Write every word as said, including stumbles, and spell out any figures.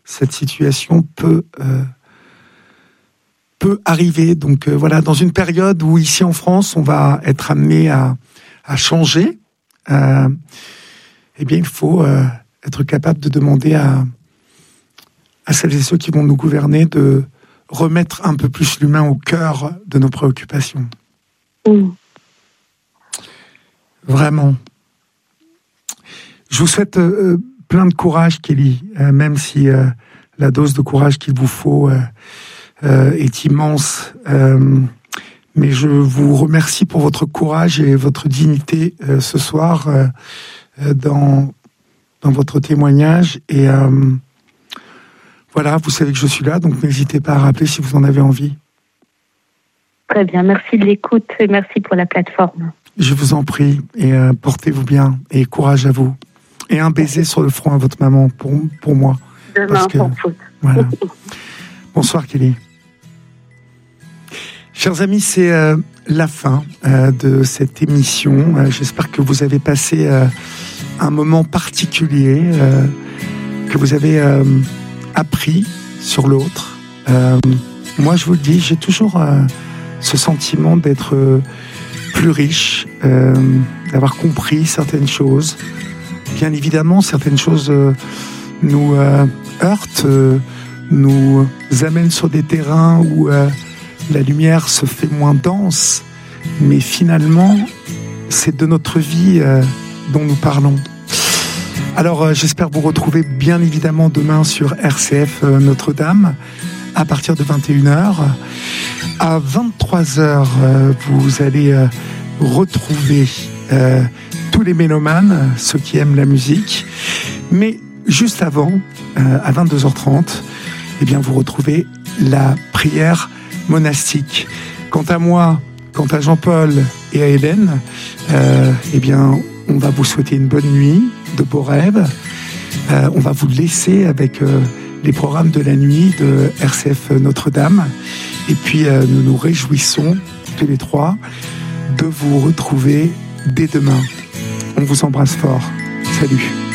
cette situation peut euh, peut arriver. Donc euh, voilà, dans une période où ici en France, on va être amené à, à changer, euh, eh bien il faut euh, être capable de demander à, à celles et ceux qui vont nous gouverner de remettre un peu plus l'humain au cœur de nos préoccupations. Mmh. Vraiment. Je vous souhaite euh, plein de courage, Kelly, euh, même si euh, la dose de courage qu'il vous faut euh, euh, est immense. Euh, mais je vous remercie pour votre courage et votre dignité euh, ce soir euh, euh, dans, dans votre témoignage. Et euh, voilà, vous savez que je suis là, donc n'hésitez pas à rappeler si vous en avez envie. Très bien, merci de l'écoute et merci pour la plateforme. Je vous en prie, et euh, portez-vous bien, et courage à vous. Et un baiser sur le front à votre maman, pour, pour moi. Demain, que, sans faute. Voilà. Bonsoir, Kelly. Chers amis, c'est euh, la fin euh, de cette émission. Euh, j'espère que vous avez passé euh, un moment particulier, euh, que vous avez euh, appris sur l'autre. Euh, moi, je vous le dis, j'ai toujours euh, ce sentiment d'être... Euh, plus riche, euh, d'avoir compris certaines choses. Bien évidemment, certaines choses euh, nous euh, heurtent, euh, nous amènent sur des terrains où euh, la lumière se fait moins dense, mais finalement, c'est de notre vie euh, dont nous parlons. Alors, euh, j'espère vous retrouver bien évidemment demain sur R C F euh, Notre-Dame, à partir de vingt et une heures. À vingt-trois heures, euh, vous allez euh, retrouver euh, tous les mélomanes, ceux qui aiment la musique. Mais juste avant, euh, à vingt-deux heures trente, eh bien, vous retrouvez la prière monastique. Quant à moi, quant à Jean-Paul et à Hélène, euh, eh bien, on va vous souhaiter une bonne nuit, de beaux rêves. Euh, on va vous laisser avec euh, les programmes de la nuit de R C F Notre-Dame. Et puis, euh, nous nous réjouissons, tous les trois, de vous retrouver dès demain. On vous embrasse fort. Salut.